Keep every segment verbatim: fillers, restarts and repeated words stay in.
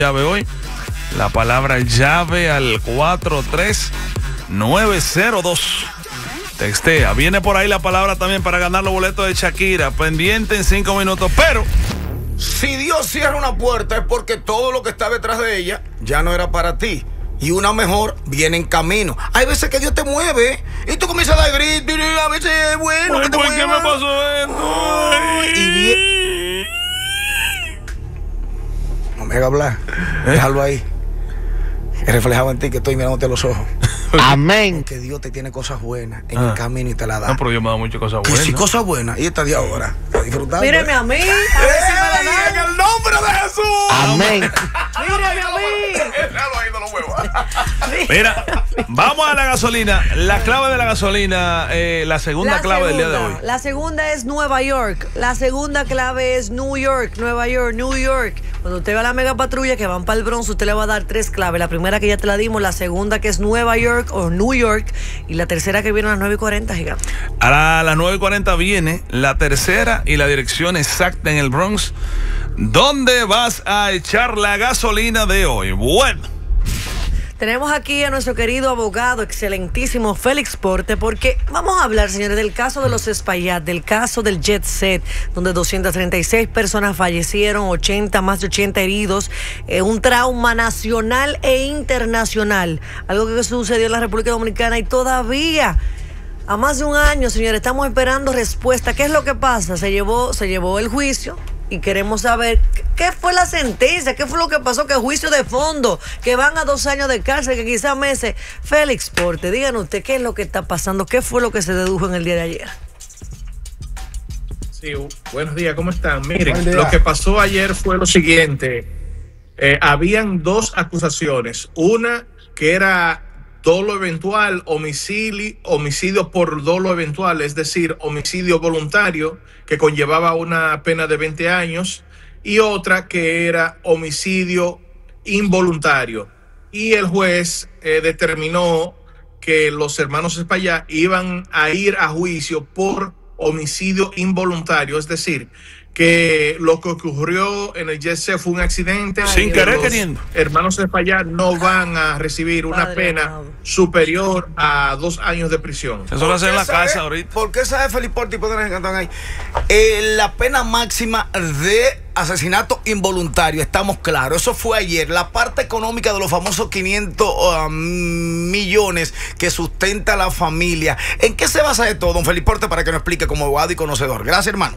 llave hoy. La palabra llave al cuatro tres nueve cero dos. Textea. Viene por ahí la palabra también para ganar los boletos de Shakira. Pendiente en cinco minutos. Pero si Dios cierra una puerta es porque todo lo que está detrás de ella ya no era para ti. Y una mejor viene en camino. Hay veces que Dios te mueve y tú comienzas a dar gritos y a veces es bueno. Ay, que te ¿por qué mueva. me pasó esto? Ay, y bien. No me hagas hablar. ¿Eh? Déjalo ahí. Es reflejado en ti que estoy mirándote a los ojos. Amén. Que Dios te tiene cosas buenas en ah. el camino y te la da. No, pero yo me da muchas cosas buenas. Que sí, cosas buenas. Y esta de ahora. A disfrutar. Míreme a mí. A ver si me la dan. ¡En el nombre de Jesús! Amén. Míreme a mí. Déjalo ahí, no lo muevas. Mira, vamos a la gasolina. La clave de la gasolina, eh, la segunda La clave segunda, del día de hoy. La segunda es Nueva York. La segunda clave es New York, Nueva York, New York. Cuando usted va a la mega patrulla que van para el Bronx, usted le va a dar tres claves. La primera que ya te la dimos, la segunda que es Nueva York o New York, y la tercera que viene a las nueve y cuarenta, gigante. A las nueve y cuarenta viene la tercera y la dirección exacta en el Bronx. ¿Dónde vas a echar la gasolina de hoy? Bueno. Tenemos aquí a nuestro querido abogado, excelentísimo Félix Porte, porque vamos a hablar, señores, del caso de los Espaillat, del caso del Jet Set, donde doscientas treinta y seis personas fallecieron, ochenta, más de ochenta heridos, eh, un trauma nacional e internacional, algo que sucedió en la República Dominicana y todavía, a más de un año, señores, estamos esperando respuesta. ¿Qué es lo que pasa? Se llevó, se llevó el juicio. Y queremos saber qué fue la sentencia, qué fue lo que pasó, qué juicio de fondo, que van a dos años de cárcel, que quizás meses. Félix Porte, díganos usted qué es lo que está pasando, qué fue lo que se dedujo en el día de ayer. Sí, buenos días, ¿cómo están? Miren, lo que pasó ayer fue lo siguiente. Eh, habían dos acusaciones. Una que era dolo eventual, homicidio, homicidio por dolo eventual, es decir, homicidio voluntario, que conllevaba una pena de veinte años, y otra que era homicidio involuntario. Y el juez eh, determinó que los hermanos Espaillat iban a ir a juicio por homicidio involuntario, es decir, que lo que ocurrió en el Jet Set fue un accidente. Sin querer los queriendo. Hermanos Espaillat no van a recibir una Padre pena amado. superior a dos años de prisión. Eso lo hace en la sabe, casa ahorita. ¿Por qué sabe Félix Porte y Pedro Encantón ahí? Eh, la pena máxima de asesinato involuntario, estamos claros, eso fue ayer. La parte económica de los famosos quinientos uh, millones que sustenta la familia. ¿En qué se basa esto, don Félix Porte, para que nos explique como abogado y conocedor? Gracias, hermano.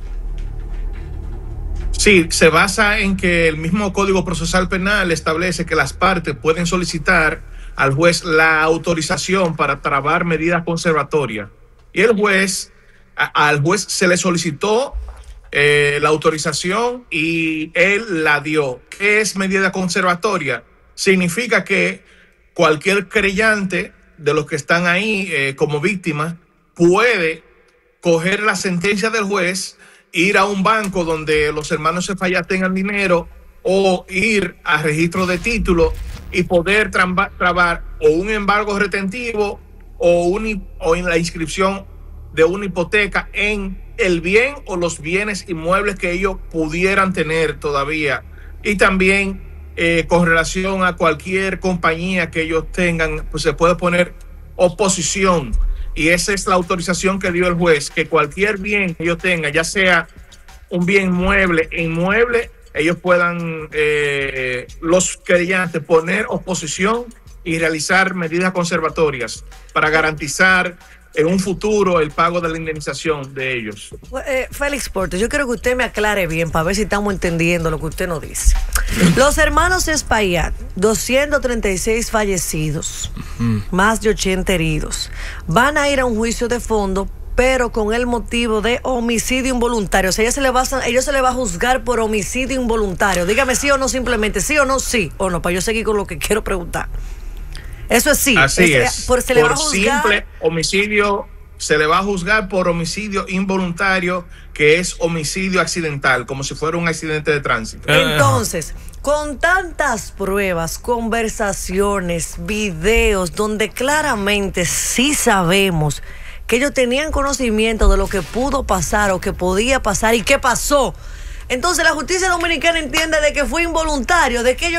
Sí, se basa en que el mismo Código Procesal Penal establece que las partes pueden solicitar al juez la autorización para trabar medidas conservatorias. Y el juez, a, al juez se le solicitó eh, la autorización y él la dio. ¿Qué es medida conservatoria? Significa que cualquier creyente de los que están ahí eh, como víctima puede coger la sentencia del juez, ir a un banco donde los hermanos Espaillat tengan dinero o ir a registro de título y poder traba, trabar o un embargo retentivo o, un, o en la inscripción de una hipoteca en el bien o los bienes inmuebles que ellos pudieran tener todavía. Y también eh, con relación a cualquier compañía que ellos tengan, pues se puede poner oposición. Y esa es la autorización que dio el juez, que cualquier bien que ellos tengan, ya sea un bien mueble e inmueble, ellos puedan, eh, los creyentes, poner oposición y realizar medidas conservatorias para garantizar en un futuro el pago de la indemnización de ellos. Eh, Félix Porte, yo quiero que usted me aclare bien para ver si estamos entendiendo lo que usted nos dice. Los hermanos Espaillat, doscientos treinta y seis fallecidos, uh-huh. más de ochenta heridos, van a ir a un juicio de fondo, pero con el motivo de homicidio involuntario. O sea, ellos se le va a, ellos se le va a juzgar por homicidio involuntario. Dígame sí o no, simplemente sí o no, sí o no, para yo seguir con lo que quiero preguntar. Eso es sí. Así es. es. Por, se le por va a juzgar, simple homicidio, se le va a juzgar por homicidio involuntario, que es homicidio accidental, como si fuera un accidente de tránsito. Entonces, con tantas pruebas, conversaciones, videos, donde claramente sí sabemos que ellos tenían conocimiento de lo que pudo pasar o que podía pasar y qué pasó. Entonces la justicia dominicana entiende de que fue involuntario, de que ellos